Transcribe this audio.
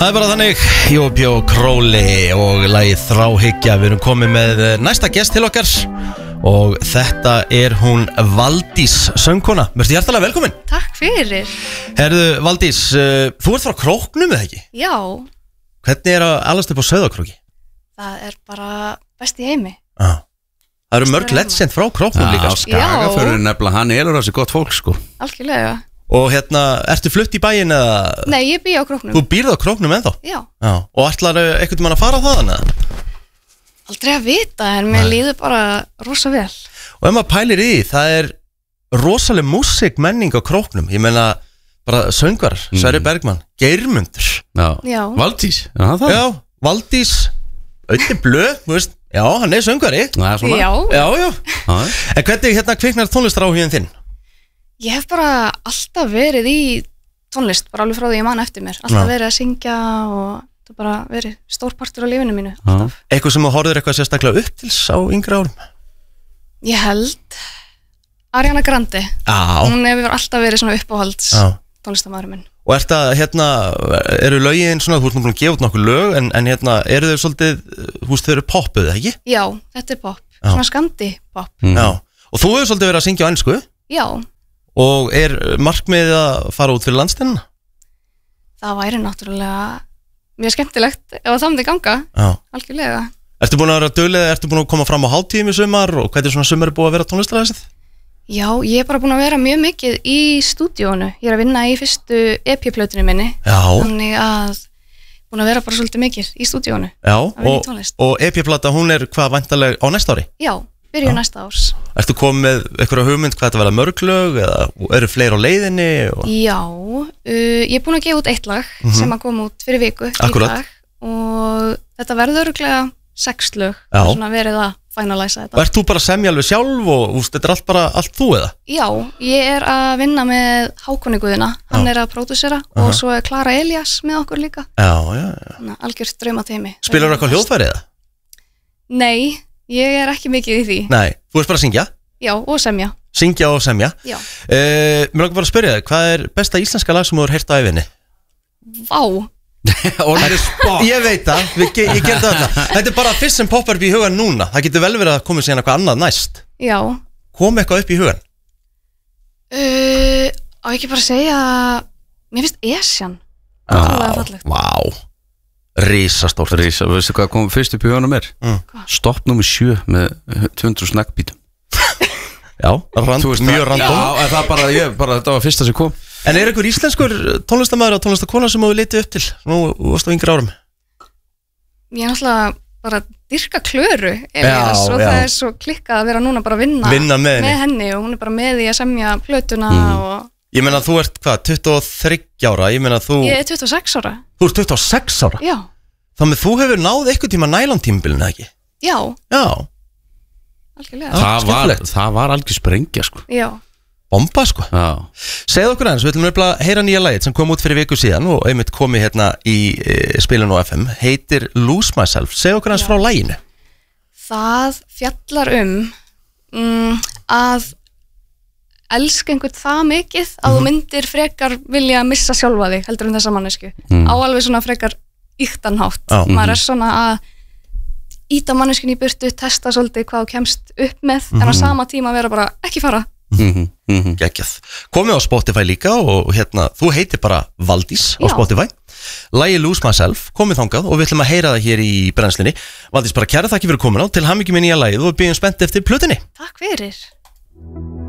Það er bara þannig, Jópi og Króli og lagið Þráhyggja. Við erum komið með næsta gest til okkar og þetta er hún Valdís söngkona. Vertu hjartalega velkomin. Takk fyrir. Herðu Valdís, þú ert frá Króknum eða ekki? Já. Hvernig er að alast upp á Sauðárkróki? Það er bara best í heimi. Það eru mörg legend frá Króknum líka. Skagafjörður nefnilega, hann elur þessi gott fólk sko. Algjörlega. Og ertu flutt í bæinn eða? Nei, ég bý á Króknum. Þú býrð á Króknum ennþá? Já. Og ætlarðu einhvern mann að fara þaðan eða? Aldrei að vita, en mér líður bara rosa vel. Og ef maður pælir í því, það er rosaleg músikmenning á Króknum. Ég meina, bara söngvar, Sverrir Bergmann, Geirmundur. Já. Valdís. Já, Valdís, Öddi Blöð, þú veist. Já, hann er söngvari. Já. En hvernig kviknar tónlistaráhuginn þinn? Ég hef bara alltaf verið í tónlist, bara alveg frá því ég man eftir mér. Alltaf verið að syngja og það bara verið stór partur á lífinu mínu. Eitthvað sem þú horfður eitthvað sérstaklega upp til á yngri árum? Ég held Ariana Grande. Hún hefur alltaf verið svona uppáhalds tónlistamæður minn. Og eru lögin svona, þú ert nú búin að gefa út nokkuð lög, en eru þau svolítið, þau eru poppuð, ekki? Já, þetta er pop, svona skandi pop. Já, og þú hefur svolítið verið að syngja á ensku? Já. Og er markmiðið að fara út fyrir landsteinina? Það væri náttúrulega mjög skemmtilegt ef það myndi ganga. Algjörlega. Ertu búin að vera dugleg, ertu búin að koma fram á hátíðum í sumar og hvernig svona sumar er búið að vera tónlistaræðisinn? Já, ég er bara búin að vera mjög mikið í stúdíónu. Ég er að vinna í fyrstu EP-plötunni minni. Já. Þannig að búin að vera bara svolítið mikið í stúdíónu. Já, og EP-plata hún er hvað væntanleg á næsta ári? Já, byrju næsta árs. Ertu komið með eitthvað hugmynd hvað þetta verða mörg lög eða eru fleiri á leiðinni? Já, ég er búin að gefa út 1 lag sem að koma út fyrir viku. Akkurat. Og þetta verður örugglega 6 lög. Það er svona verið að finalisa þetta. Og ert þú bara að semja alveg sjálf og þetta er allt þú eða? Já, ég er að vinna með Hákoni Guðina, hann er að pródúsera og svo er Klara Elías með okkur líka. Já. Þannig að algjört draumateimi. Spilarðu eitthvað hljóðfæri eða? Nei, ég er ekki mikið í því. Nei, þú ert bara að syngja? Já, og semja. Syngja og semja? Já. Mér langar bara að spyrja þig, hvað er besta íslenska lag sem þú hefur heyrt á ævinni? Vá. Ég veit það, ég gerði þetta. Þetta er bara fyrst sem poppar upp í hugan núna. Það getur vel verið að koma síðan eitthvað annað næst. Já. Kom eitthvað upp í hugan? Á ekki bara að segja mér finnst Esjan Vá, risastórt. Veistu hvað kom fyrst upp í huganum er? Stopp nummer 7 með 200 snakkbítum. Já, mjög random. Já, þetta var fyrsta sem kom. En er einhver íslenskur tónlistamæður og tónlistakona sem þú litið upp til? Nú varst á yngri árum. Ég er náttúrulega bara að dyrka Klöru og það er svo klikkað að vera núna bara að vinna með henni og hún er bara með í að semja plötuna og... Ég meina þú ert hvað, 23 ára? Ég er 26 ára. Þú ert 26 ára? Já. Þannig að þú hefur náð eitthvað tíma nælontímabilinu, ekki? Já. Algjörlega. Það var algjör sprengja sko. Já. Bomba sko. Segð okkur eins, við ætlum að heyra nýja lagið sem kom út fyrir viku síðan og einmitt komið hérna í spilinu á FM, heitir Lose Myself. Segð okkur eins frá laginu. Það fjallar að elska einhvern það mikið að þú myndir frekar vilja missa sjálfa þig heldur þessa mannesku. Á alveg svona frekar ýktanhátt. Maður er svona að íta manneskun í burtu, testa svolítið hvað þú kemst upp með en á sama tíma vera bara ekki fara. Geggjað. Komið á Spotify líka og þú heitir bara Valdís á Spotify. Lagið Lose Myself, komið þangað og við ætlum að heyra það hér í brennslunni. Valdís, bara kæra þakki fyrir komin á, til hamingju með nýja lagið og við byrjum spennt eftir plötunni. Takk fyrir.